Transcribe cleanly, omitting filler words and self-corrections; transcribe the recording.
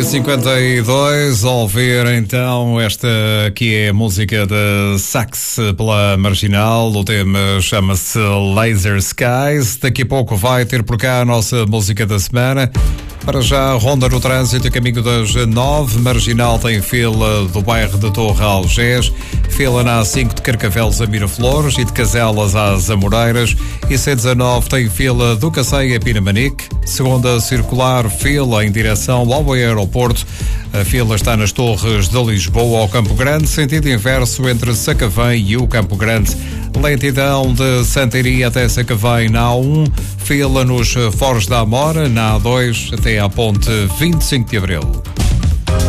9h52, ao ouvir então esta aqui é a música da Sax pela Marginal, o tema chama-se Laser Skies. Daqui a pouco vai ter por cá a nossa música da semana. Para já, ronda no trânsito a caminho das 9, Marginal tem fila do bairro de Torre Algés, fila na A5 de Carcavelos a Miraflores e de Caselas às Amoreiras, e C19 tem fila do Cacém a Pinamanique, segunda circular fila em direção ao aeroporto, a fila está nas Torres de Lisboa ao Campo Grande, sentido inverso entre Sacavém e o Campo Grande. Lentidão de Santarém até Sacavém na A1, fila nos Foros da Amora, na A2 até à ponte 25 de Abril.